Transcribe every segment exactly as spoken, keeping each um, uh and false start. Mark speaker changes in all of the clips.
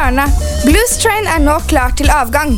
Speaker 1: hjørne. Blues Train er nå klar til avgang.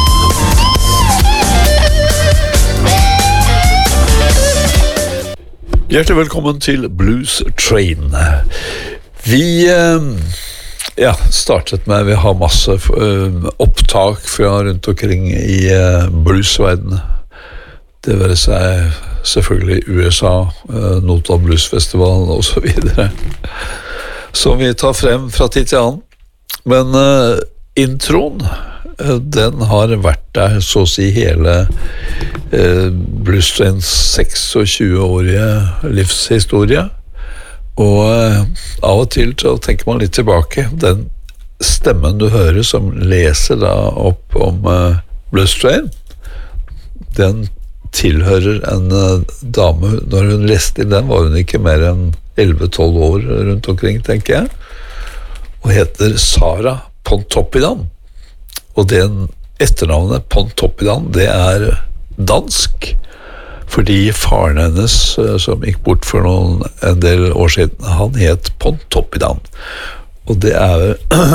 Speaker 2: Hjertelig velkommen til Blues Train. Vi ja, startet med, vi har masse opptak fra rundt omkring i bluesverdenen. Det vil si selvfølgelig U S A, Nota Blues Festival og så videre. Som vi tar frem fra tid til annen. Men uh, introen, uh, den har vært der så å si hele uh, Blues Trains tjueseks-årige livshistorie. Og uh, av og til så tenker man litt tilbake. Den stemmen du hører som leser da opp om uh, Blues Train, den tilhører en uh, dame. Når hun leste inn den, var hun ikke mer enn elleve tolv år rundt omkring, tenker jeg. Og heter Sara Pontoppidan. Og den etternavnet Pontoppidan, det er dansk. Fordi faren hennes, som gikk bort for noen, en del år siden, han het Pontoppidan. Og det er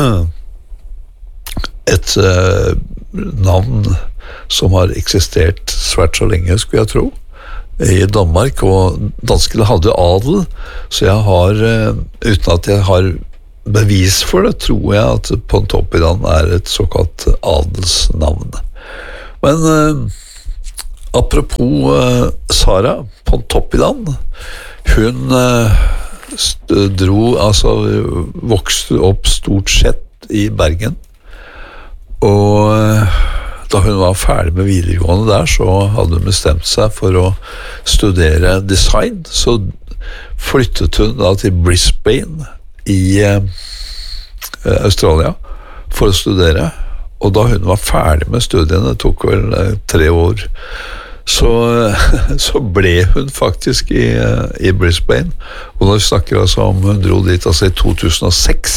Speaker 2: et uh, navn som har eksistert svært så lenge, skulle jeg tro, i Danmark, og danskene hadde adel, så jeg har, uten at jeg har bevis for det, tror jeg at Pontoppidan er et såkalt adelsnavn. Men eh, apropos eh, Sara Pontoppidan, hun eh, dro, altså vokste opp stort sett i Bergen, og eh, da hun var ferdig med videregående der, så hadde hun bestemt seg for å studere design, så flyttet hun da til Brisbane i eh, Australia for å studere, og da hun var ferdig med studiene, det tok vel eh, tre år, så, så ble hun faktisk i, i Brisbane, og når vi snakker altså om hun dro dit altså i to tusen og seks,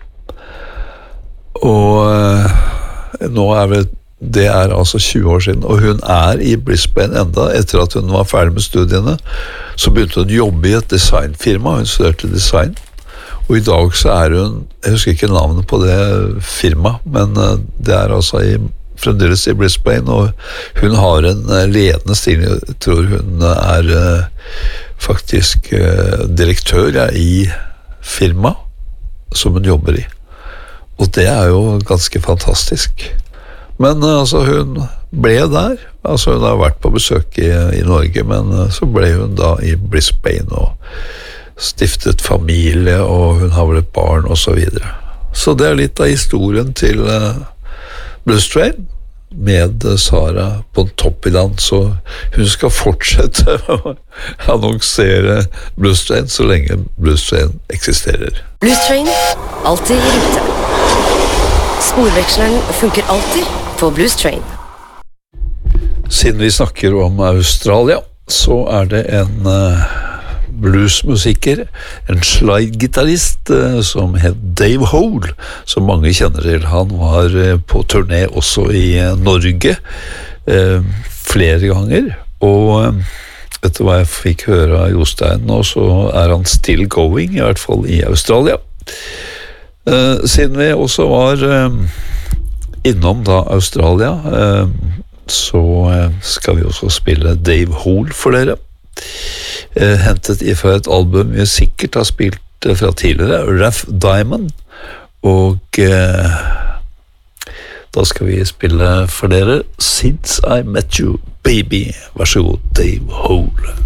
Speaker 2: og eh, nå er det Det er altså tjue år siden, og hun er i Brisbane enda. Etter at hun var ferdig med studiene, så begynte hun å jobbe i et designfirma. Hun studerte design, og i dag så er hun, jeg husker ikke navnet på det firma, men det er altså i, fremdeles i Brisbane, og hun har en ledende stilling. Jeg tror hun er faktisk direktør ja, i firma som hun jobber i. Og det er jo ganske fantastisk. Men altså, hun ble der, altså hun har vært på besøk i, i Norge, men så ble hun da i Brisbane og stiftet familie, og hun har vel et barn og så videre. Så det er litt av historien til uh, Blues Train med uh, Sara Pontoppidan, så hun skal fortsette å annonsere Blues Train så lenge Blues Train eksisterer.
Speaker 3: Blues Train, alltid i rute. Sporveksleren funker alltid på Blues Train.
Speaker 2: Siden vi snakker om Australia, så er det en uh, bluesmusiker, en slide-gitarrist uh, som het Dave Hole, som mange kjenner til. Han var uh, på turné også i uh, Norge uh, flere ganger, og uh, vet du hva jeg fikk høre av Jostein nå, så er han still going, i hvert fall i Australia. Uh, siden vi også var uh, innom da Australia, uh, så uh, skal vi også spille Dave Hole for dere. Uh, hentet ifra et album vi sikkert har spilt uh, fra tidligere, Raph Diamond, og uh, da skal vi spille for dere Since I Met You, Baby. Vær så god, Dave Hole.